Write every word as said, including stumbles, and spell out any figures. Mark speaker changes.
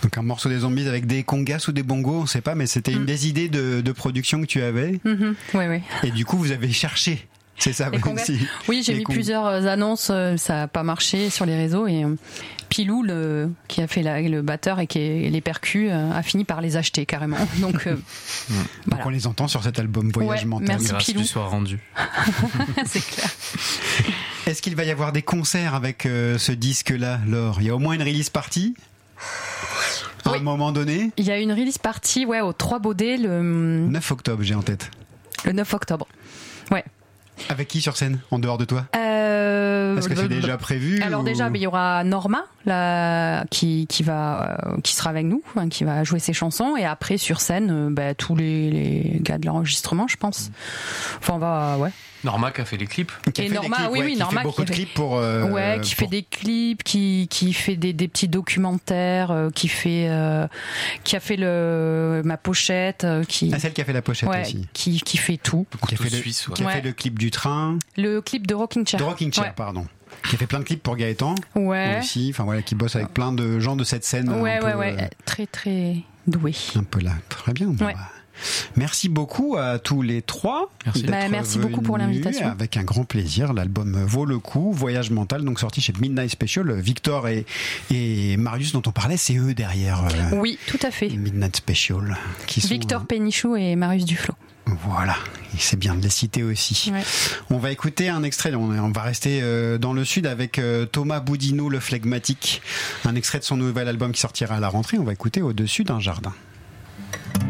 Speaker 1: Donc un morceau des Zombies avec des congas ou des bongos, on sait pas, mais c'était mmh. une des idées de, de production que tu avais.
Speaker 2: Mmh. Oui, oui.
Speaker 1: Et du coup, vous avez cherché. C'est ça,
Speaker 2: aussi. Oui, j'ai mis con... plusieurs annonces, ça n'a pas marché sur les réseaux et Pilou, le, qui a fait la, le batteur et qui est les percus, a fini par les acheter carrément. Donc, euh,
Speaker 1: mmh. voilà. Donc on les entend sur cet album Voyage
Speaker 2: ouais,
Speaker 1: mental.
Speaker 2: Merci
Speaker 3: Grâce
Speaker 2: Pilou.
Speaker 3: du soir rendu.
Speaker 2: C'est clair.
Speaker 1: Est-ce qu'il va y avoir des concerts avec euh, ce disque-là, Laure ? Il y a au moins une release party ? À oui. un moment donné ?
Speaker 2: Il y a une release party, ouais, au trois Baudets le
Speaker 1: neuf octobre, j'ai en tête.
Speaker 2: Le neuf octobre. Ouais.
Speaker 1: Avec qui sur scène, en dehors de toi ?
Speaker 2: euh,
Speaker 1: Est-ce que c'est déjà prévu ?
Speaker 2: Alors
Speaker 1: ou...
Speaker 2: déjà, il y aura Norma là, qui, qui, va, euh, qui sera avec nous, hein, qui va jouer ses chansons. Et après, sur scène, euh, bah, tous les, les gars de l'enregistrement, je pense. Enfin, on va... Ouais.
Speaker 3: Norma qui a fait les clips.
Speaker 2: Qui et Norma,
Speaker 1: clips,
Speaker 2: oui,
Speaker 1: ouais,
Speaker 2: oui,
Speaker 1: qui
Speaker 2: Norma
Speaker 1: fait beaucoup
Speaker 2: qui
Speaker 1: de
Speaker 2: fait...
Speaker 1: clips pour. Euh,
Speaker 2: ouais, qui
Speaker 1: pour...
Speaker 2: fait des clips, qui qui fait des, des petits documentaires, euh, qui fait, euh, qui a fait le ma pochette, euh, qui.
Speaker 1: Ah, celle qui a fait la pochette
Speaker 2: ouais,
Speaker 1: aussi.
Speaker 2: Qui qui fait tout.
Speaker 1: Qui a fait,
Speaker 3: Suisse,
Speaker 1: le,
Speaker 3: ouais.
Speaker 1: qui a
Speaker 2: ouais.
Speaker 1: fait le clip du train.
Speaker 2: Le clip de Rocking Chair.
Speaker 1: De Rocking Chair,
Speaker 2: ouais.
Speaker 1: pardon. Qui a fait plein de clips pour Gaëtan.
Speaker 2: Ouais.
Speaker 1: Aussi, enfin voilà, qui bosse avec plein de gens de cette scène.
Speaker 2: Ouais,
Speaker 1: un
Speaker 2: ouais,
Speaker 1: peu,
Speaker 2: ouais.
Speaker 1: Euh,
Speaker 2: très, très doué.
Speaker 1: Un peu là, très bien.
Speaker 2: Ouais.
Speaker 1: Bah. Merci beaucoup à tous les trois.
Speaker 3: Merci,
Speaker 2: bah, merci beaucoup pour l'invitation.
Speaker 1: Avec un grand plaisir. L'album vaut le coup. Voyage mental, donc sorti chez Midnight Special. Victor et, et Marius dont on parlait, c'est eux derrière. Euh,
Speaker 2: oui, tout à fait.
Speaker 1: Midnight Special. Qui
Speaker 2: Victor
Speaker 1: sont,
Speaker 2: Pénichou et Marius Duflo.
Speaker 1: Voilà, c'est bien de les citer aussi.
Speaker 2: Ouais.
Speaker 1: On va écouter un extrait, on, on va rester euh, dans le sud avec euh, Thomas Boudinot, le flegmatique. Un extrait de son nouvel album qui sortira à la rentrée. On va écouter Au-dessus d'un jardin.